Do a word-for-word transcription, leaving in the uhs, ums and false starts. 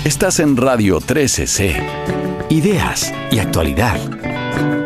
Estás en Radio trece C. Ideas y actualidad.